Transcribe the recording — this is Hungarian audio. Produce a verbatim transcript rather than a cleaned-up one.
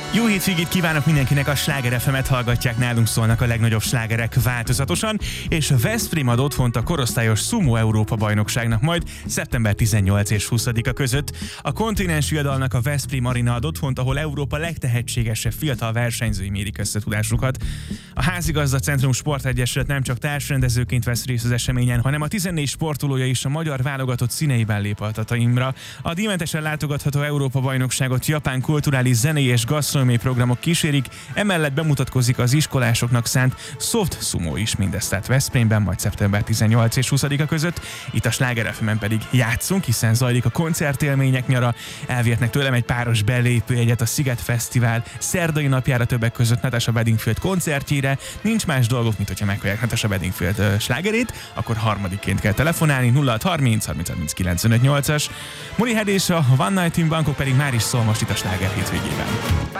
Jó hétvégét kívánok mindenkinek, a Sláger ef emet hallgatják, nálunk szólnak a legnagyobb slágerek változatosan, és Veszprém ad otthont a korosztályos Sumo Európa bajnokságnak majd szeptember tizennyolcadika és huszadika között. A kontinens viadalnak a Veszprém Arena ad otthont, ahol Európa legtehetségesebb fiatal versenyzői mérik összetudásukat. A Házigazda Centrum Sportegyesület nem csak társrendezőként vesz részt az eseményen, hanem a tizennégy sportolója is a magyar válogatott színeiben lép a Tataimra. A díjmentesen látogatható Európa bajnokságot japán kulturális, zenei és gasztronómiai programok kísérik, emellett bemutatkozik az iskolásoknak szánt Soft Sumo is, mindezt tehát Veszprémben, majd szeptember tizennyolcadika és huszadika között. Itt a Sláger ef emen pedig játszunk, hiszen zajlik a koncertélmények nyara. Elvihetnek tőlem egy páros belépőjegyet a Sziget Fesztivál szerdai napjára, többek között Natasha Bedingfield koncertjére. Nincs más dolgok, mint hogyha meghallják Natasha Bedingfield uh, slágerét, akkor harmadikként kell telefonálni nulla hat harminc harminc harminc kilencvenöt nyolcas. Moni Head és a One Night in Bangkok pedig már is szól most itt a Sláger hétvégében.